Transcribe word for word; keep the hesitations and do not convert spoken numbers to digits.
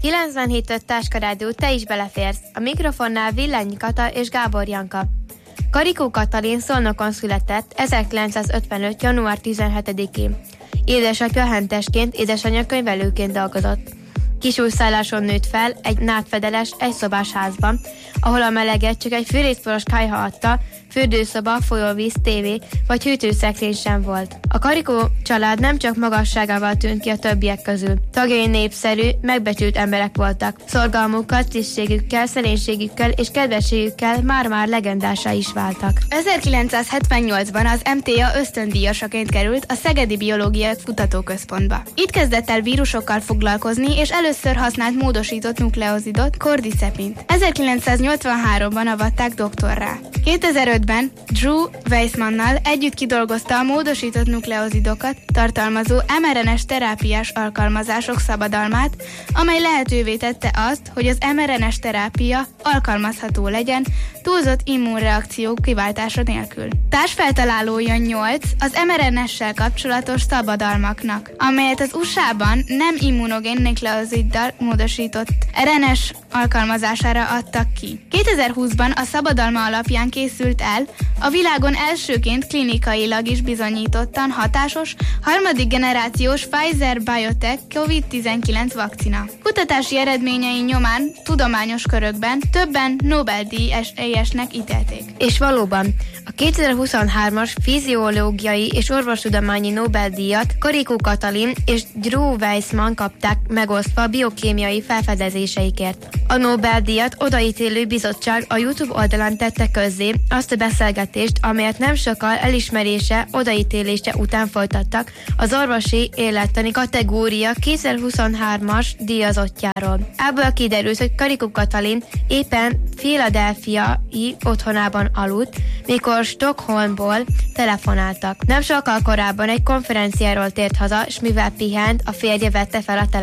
kilencvenhét öt Táskarádió, te is beleférsz. A mikrofonnál Villányi Kata és Gábor Janka. Karikó Katalin Szolnokon született ezerkilencszázötvenöt. január tizenhetedikén. Édesapja hentesként, édesanyja könyvelőként dolgozott. Kisújszálláson nőtt fel egy nádfedeles, egyszobás házban, ahol a meleget csak egy fűrészporos kályha adta, fürdőszoba, folyóvíz, tévé vagy hűtőszekrény sem volt. A Karikó család nem csak magasságával tűnt ki a többiek közül. Tagjai népszerű, megbecsült emberek voltak. Szorgalmukkal, tisztségükkel, szerénységükkel és kedvességükkel már-már legendásá is váltak. ezerkilencszázhetvennyolcban az em té á ösztöndíjasaként került a Szegedi Biológiai Kutatóközpontba. Itt kezdett el vírusokkal foglalkozni, és először használt módosított nukleozidot, kordicepint. ezerkilencszáznyolcvanháromban avatták doktorrá. kétezer-ötben Drew Weissmannal együtt kidolgozta a módosított nukleozidokat tartalmazó em er en es terápiás alkalmazások szabadalmát, amely lehetővé tette azt, hogy az em er en es terápia alkalmazható legyen túlzott immunreakciók kiváltása nélkül. Társfeltalálója nyolc az em er en essel kapcsolatos szabadalmaknak, amelyet az u es á-ban nem immunogén nukleoziddal módosított er en es alkalmazására adtak ki. kétezer-húszban a szabadalma alapján készült el a világon elsőként klinikailag is bizonyítottan hatásos harmadik generációs Pfizer-BioNTech kovid tizenkilenc vakcina. Kutatási eredményei nyomán tudományos körökben többen Nobel-díjasnak ítélték. És valóban, a kétezer-huszonhármas fiziológiai és orvostudományi Nobel-díjat Karikó Katalin és Drew Weissmann kapták megosztva a biokémiai felfedezéseikért. A Nobel-díjat odaítélő bizottság a YouTube oldalán tette közzé azt a beszélgetést, amelyet nem sokkal elismerése, odaítélése után folytattak az orvosi élettani kategória kétezer-huszonhármas díjazottjáról. Ebből kiderült, hogy Karikó Katalin éppen Philadelphiai otthonában aludt, mikor Stockholmból telefonáltak. Nem sokkal korábban egy konferenciáról tért haza, és mivel pihent, a férje vette fel a telefont.